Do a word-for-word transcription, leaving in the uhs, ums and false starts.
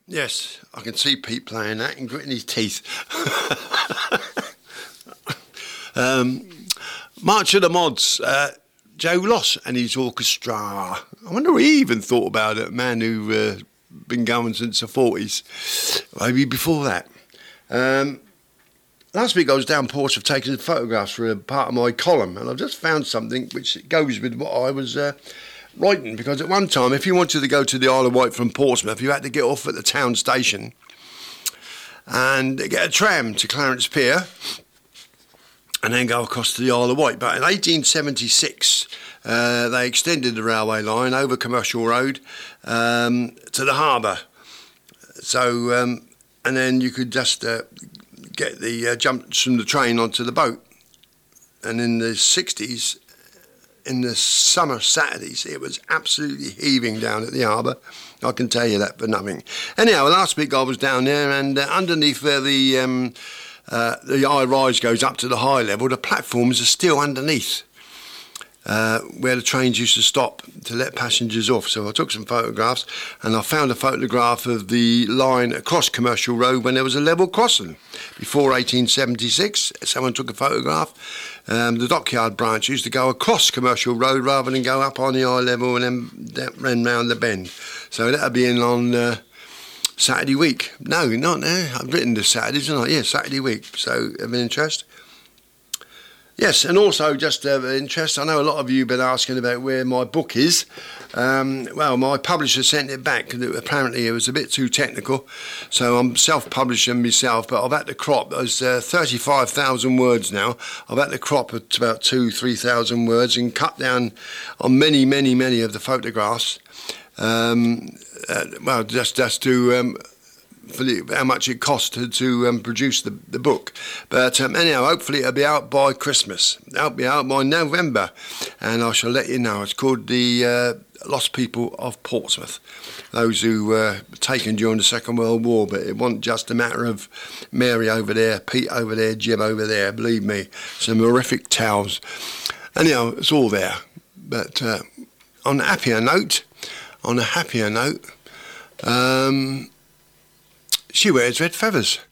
Yes, I can see Pete playing that and gritting his teeth. um, March of the Mods, uh, Joe Loss and his orchestra. I wonder if he even thought about it, a man who uh, been going since the forties, maybe before that. Um, last week I was down Portsmouth taking photographs for a part of my column, and I've just found something which goes with what I was uh, writing, because at one time, if you wanted to go to the Isle of Wight from Portsmouth, you had to get off at the town station and get a tram to Clarence Pier and then go across to the Isle of Wight. But in eighteen seventy-six, uh, they extended the railway line over Commercial Road um, to the harbour. So, um, and then you could just uh, get the uh, jump from the train onto the boat. And in the sixties, in the summer Saturdays, it was absolutely heaving down at the harbour. I can tell you that for nothing. Anyhow, last week I was down there, and uh, underneath where the um, uh, the high rise goes up to the high level, the platforms are still underneath uh, where the trains used to stop to let passengers off. So I took some photographs, and I found a photograph of the line across Commercial Road when there was a level crossing. Before eighteen seventy-six, someone took a photograph. Um, the Dockyard branch used to go across Commercial Road rather than go up on the eye level and then run round the bend. So that'll be in on uh, Saturday week. No, not there. I've written the Saturdays, haven't I? Yeah, Saturday week. So, have an interest? Yes, and also just of uh, interest, I know a lot of you have been asking about where my book is. Um, well, my publisher sent it back because apparently it was a bit too technical, so I'm self-publishing myself, but I've had to crop. There's uh, thirty-five thousand words now. I've had to crop it to about two, three thousand words and cut down on many, many, many of the photographs. Um, uh, well, just, just to... Um, for the, how much it cost to, to um, produce the, the book. But um, anyhow, hopefully it'll be out by Christmas. It'll be out by November, and I shall let you know. It's called The uh, Lost People of Portsmouth, those who were taken during the Second World War. But it wasn't just a matter of Mary over there, Pete over there, Jim over there. Believe me, some horrific tales. Anyhow, it's all there. But uh, on a happier note, on a happier note, um, she wears red feathers.